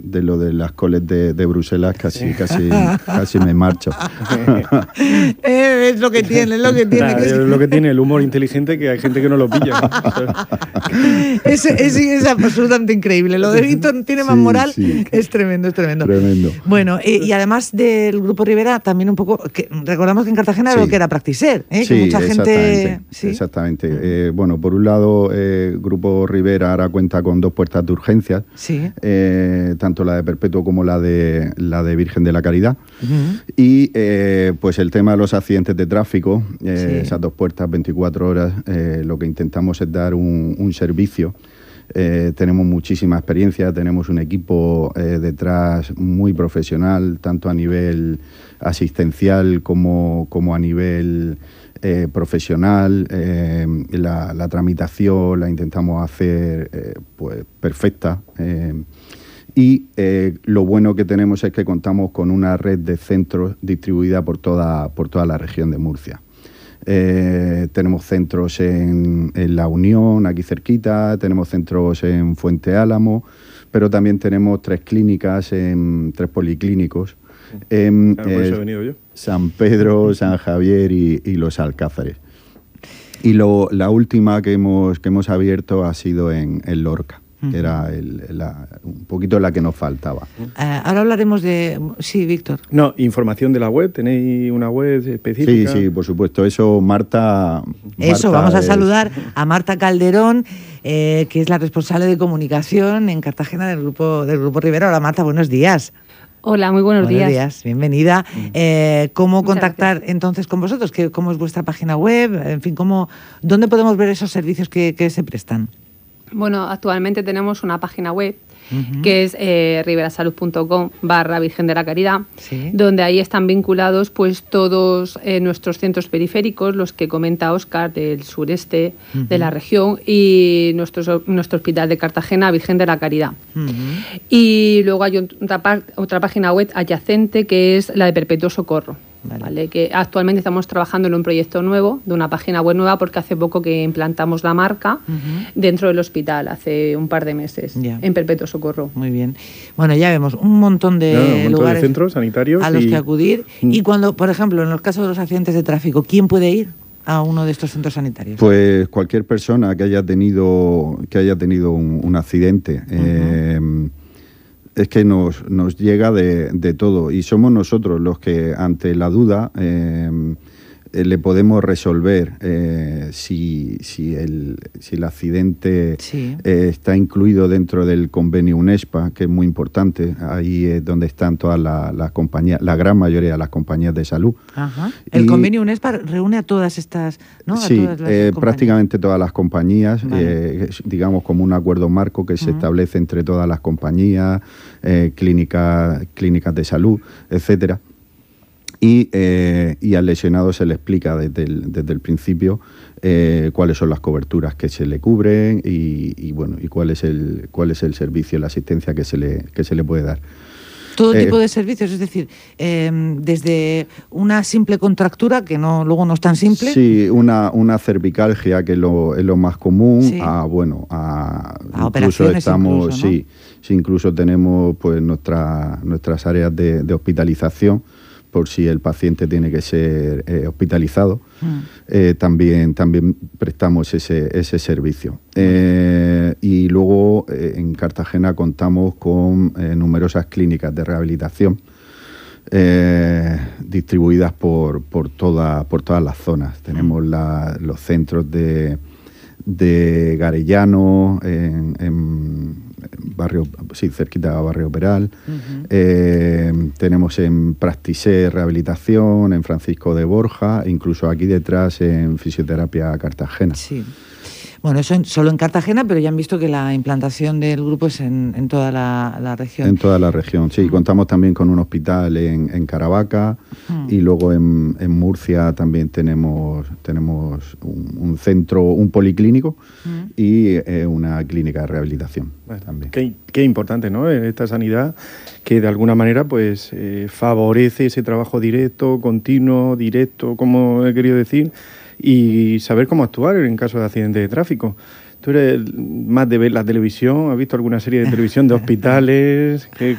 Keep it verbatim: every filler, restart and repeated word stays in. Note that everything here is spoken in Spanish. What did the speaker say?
de lo de las coles de, de Bruselas, casi, casi, casi me marcho. eh, es lo que tiene, es lo que tiene. Nah, que es es... lo que tiene el humor inteligente, que hay gente que no lo pilla. es, es, es absolutamente increíble. Lo de Víctor tiene más Sí, moral, sí. es tremendo, es tremendo. Tremendo. Bueno, eh, y además del Grupo Rivera, también un poco, que recordamos que en Cartagena era Sí. lo que era Practiser, ¿eh? Sí, que mucha gente... exactamente. ¿sí? exactamente. Eh, bueno, por un lado, eh, Grupo Rivera ahora cuenta con dos puertas de urgencias, Sí. eh, tanto la de Perpetuo como la de, la de Virgen de la Caridad. Uh-huh. Y eh, pues el tema de los accidentes de tráfico, eh, Sí. esas dos puertas veinticuatro horas, eh, lo que intentamos es dar un, un servicio. Eh, tenemos muchísima experiencia, tenemos un equipo eh, detrás muy profesional, tanto a nivel asistencial como, como a nivel eh, profesional. Eh, la, la tramitación la intentamos hacer eh, pues perfecta. Eh, y eh, lo bueno que tenemos es que contamos con una red de centros distribuida por toda, por toda la región de Murcia. Eh, tenemos centros en, en La Unión, aquí cerquita, tenemos centros en Fuente Álamo, pero también tenemos tres clínicas, en, tres policlínicos, en Claro, por eso he eh, venido yo. San Pedro, San Javier y, y Los Alcázares. Y lo, la última que hemos, que hemos abierto ha sido en, en Lorca, que era el, la, un poquito la que nos faltaba. Uh, ahora hablaremos de... Sí, Víctor. No, información de la web, ¿tenéis una web Sí, específica? sí, por supuesto. Eso, Marta... Eso, Marta vamos a es- saludar a Marta Calderón, eh, que es la responsable de comunicación en Cartagena del Grupo, del Grupo Rivera. Hola, Marta, buenos días. Hola, muy buenos, Buenos días. días, bienvenida. Eh, ¿Cómo Muchas contactar gracias. entonces con vosotros? ¿Qué, ¿Cómo es vuestra página web? En fin, ¿cómo, ¿dónde podemos ver esos servicios que, que se prestan? Bueno, actualmente tenemos una página web Ujú. que es eh, riverasalud.com barra Virgen de la Caridad, Sí. donde ahí están vinculados pues todos eh, nuestros centros periféricos, los que comenta Óscar del sureste Ujú. de la región, y nuestros, nuestro hospital de Cartagena, Virgen de la Caridad. Ujú. Y luego hay otra, par- otra página web adyacente que es la de Perpetuo Socorro. Vale. Vale, que actualmente estamos trabajando en un proyecto nuevo, de una página web nueva, porque hace poco que implantamos la marca Ujú. dentro del hospital, hace un par de meses, Ya. en Perpetuo Socorro. Muy bien. Bueno, ya vemos un montón de Claro, un montón de lugares centros sanitarios a los y- que acudir. Mm. Y cuando, por ejemplo, en los casos de los accidentes de tráfico, ¿quién puede ir a uno de estos centros sanitarios? Pues cualquier persona que haya tenido que haya tenido un, un accidente. eh, es que nos, nos llega de, de todo y somos nosotros los que ante la duda eh, eh, le podemos resolver eh, si, si, el, si el accidente Sí. eh, está incluido dentro del convenio UNESPA, que es muy importante. Ahí es donde están todas las las compañías, la gran mayoría de las compañías de salud. Ajá. El Y- convenio UNESPA reúne a todas estas, ¿no? A Sí, todas las eh, compañías. prácticamente todas las compañías, Vale. eh, es, digamos como un acuerdo marco que se Ujú. establece entre todas las compañías, eh, clínicas, clínicas de salud, etcétera. Y, eh, y al lesionado se le explica desde el, desde el principio eh, cuáles son las coberturas que se le cubren y, y, bueno y cuál es el cuál es el servicio, la asistencia que se le que se le puede dar. Todo Eh, tipo de servicios, es decir, eh, desde una simple contractura, que no luego no es tan simple, Sí, una, una cervicalgia, que es lo, es lo más común, Sí. a, bueno, a, A incluso operaciones estamos, incluso, ¿no? sí, sí, incluso tenemos pues nuestra, nuestras áreas de, de hospitalización, por si el paciente tiene que ser eh, hospitalizado, Mm. eh, también, también prestamos ese, ese servicio. Eh, y luego eh, en Cartagena contamos con eh, numerosas clínicas de rehabilitación, eh, distribuidas por, por, toda, por todas las zonas. Tenemos la- los centros de, de Garellano, en, en barrio, sí, cerquita de Barrio Peral. Ujú. Eh, tenemos en Practiser Rehabilitación, en Francisco de Borja, incluso aquí detrás en Fisioterapia Cartagena. Sí. Bueno, eso en- solo en Cartagena, pero ya han visto que la implantación del grupo es en, en toda la, la región. En toda la región, sí. Contamos también con un hospital en, en Caravaca Mm. y luego en, en Murcia también tenemos, tenemos un, un centro, un policlínico Mm. y eh, una clínica de rehabilitación Bueno, también. Qué, qué importante, ¿no? Esta sanidad que de alguna manera pues eh, favorece ese trabajo directo, continuo, directo, como he querido decir, y saber cómo actuar en caso de accidente de tráfico. Tú eres más de ver la televisión, ¿has visto alguna serie de televisión de hospitales? ¿Qué,